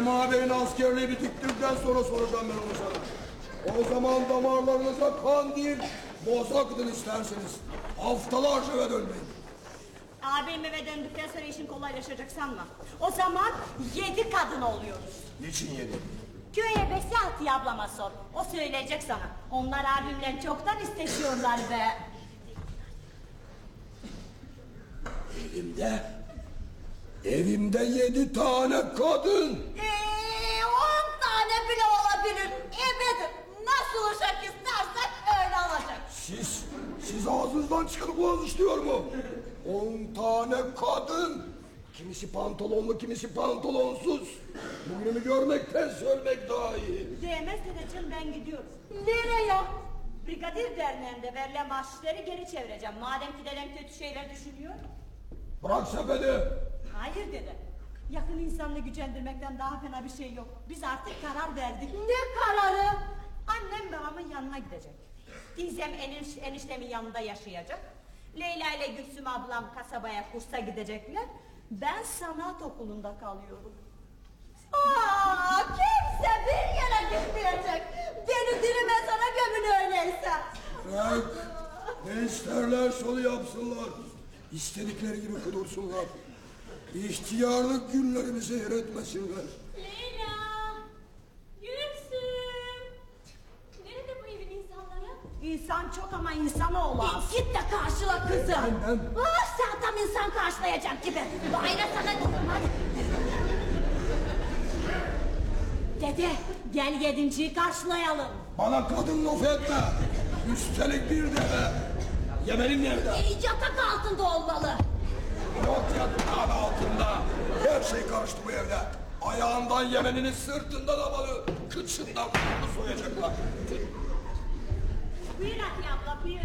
Cem ağabeyin askerliği bittikten sonra soracağım ben onu sana. O zaman damarlarınıza kan değil, boza gidin isterseniz. Haftalarca eve dönmeyin. Ağabeyim eve döndükten sonra işin kolaylaşacak sanma. O zaman 7 kadın oluyoruz. Niçin 7? Köye besi Atiye ablama sor. O söyleyecek sana. Onlar abimden çoktan isteşiyorlar be. Evimde 7 tane kadın. 10 tane bile olabilir. Evet, nasıl uşak istersen öyle olacak. Siz ağzınızdan çıkarıp istiyor mu? 10 tane kadın. Kimisi pantolonlu, kimisi pantolonsuz. Bugünümü görmekten ölmek daha iyi. Değmez dedeciğim, ben gidiyorum. Nereye? Brigadir derneğinde verilen maaşları geri çevireceğim. Madem ki dedem kötü şeyler düşünüyor. Bırak sepeti. Hayır dede. Yakın insanla gücendirmekten daha fena bir şey yok. Biz artık karar verdik. Ne kararı? Annem babamın yanına gidecek. Teyzem eniştemin yanında yaşayacak. Leyla ile Gülsüm ablam kasabaya kursa gidecekler. Ben sanat okulunda kalıyorum. Kimse bir yere gitmeyecek. Beni diri mezara gömün öyleyse. Bırak. Ne isterlerse onu yapsınlar. İstedikleri gibi kudursunlar. İhtiyarlık günlerimizi seyretmesinler. Leyla! Gülsüm! Nerede bu evin insanları? İnsan çok ama insanoğlu az. Git de karşıla kızım. Ben. Sen tam insan karşılayacak gibi. Bayra sana kızım hadi. Dede gel 7.'yi karşılayalım. Bana kadın laf etme. Üstelik bir de be. Yemeğin nerede? Yatak altında olmalı. Yok yatağın altında. Her şey karıştı bu evde. Ayağından yemenini, sırtından havalı, kıçından bunu soyacaklar. Buyur Atiye abla buyur.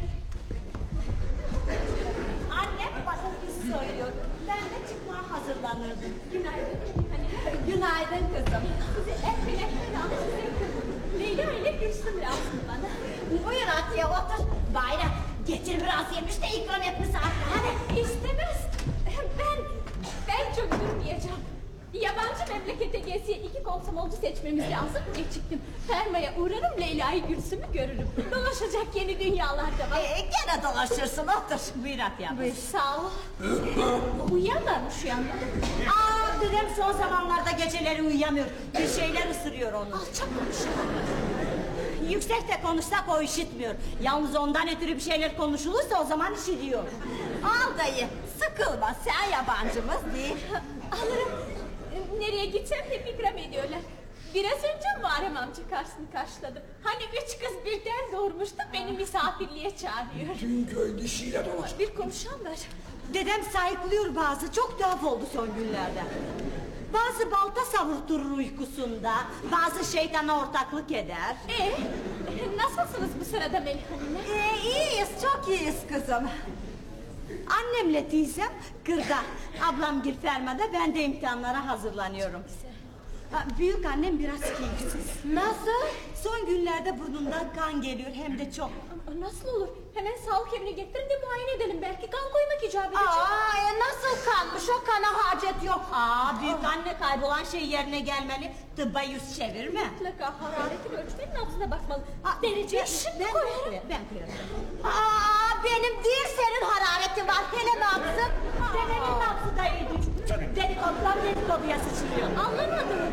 Annem bana biz söylüyor. Ben de çıkmaya hazırlanırdım. Günaydın. Günaydın kızım. Sizi ekmek almışsın. Leyla ile Gülsüm lazım bana. Buyur Atiye otur. Bayram getir biraz yemiş de ikram et misafir. Hadi. İstemez. Ben çok durmayacağım. Yabancı memlekete geziye 2 komsomolcu seçmemiz lazım diye çıktım. Fermaya uğrarım, Leyla'yı Gülsüm'ü görürüm. Dolaşacak yeni dünyalarda var. Gene dolaşırsın otur. Buyur Atiye abla. Buyur, sağ ol. Uyuyanlarmış uyanmadı. Dedem son zamanlarda geceleri uyuyamıyor. Bir şeyler ısırıyor onu. Alçak konuşuyor. Yüksek de konuşsak o işitmiyor. Yalnız ondan ötürü bir şeyler konuşulursa o zaman işitiyor. Al dayı sıkılma sen yabancımız değil. Alırım. Nereye gitsem hep ikram ediyorlar. Biraz önce Muharrem amca karşıladım. Hani 3 kız birden doğurmuştu, beni misafirliğe çağırıyor. Tüm köy dişiyle dolaştı. Bir konuşan var. Dedem sayıklıyor bazı. Çok tuhaf oldu son günlerde. Bazı balta savurturur uykusunda. Bazı şeytana ortaklık eder. Nasılsınız bu sırada Melih Hanım'la? İyiyiz çok iyiyiz kızım. Annemle teyzem kırda. Ablam gir fermada, ben de imtihanlara hazırlanıyorum. Büyük annem biraz keyifsiz. Nasıl? Son günlerde burnundan kan geliyor, hem de çok. Nasıl olur? Hemen sağlık evine getirin de muayene edelim. Belki kan koymak icap edecek. Nasıl kanmış o kana hacet yok. Büyük anne kaybolan şey yerine gelmeli. Tıbba yüz çevirme. Mutlaka hararetin ölçmenin altına bakmalı. Dereceyi şimdi koyarım. Ben koyarım. Benim değil senin hararetin var. Hele baksın. Dedemin nabzı da iyidir. Dedikodular dedikoduya sıçrıyor. Anlamadım.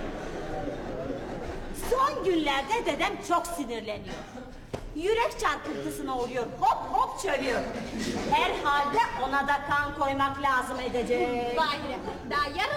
Son günlerde dedem çok sinirleniyor. Yürek çarpıntısına uğruyor. Hop hop çövüyor. Herhalde ona da kan koymak lazım edecek. Bahire, daha yarın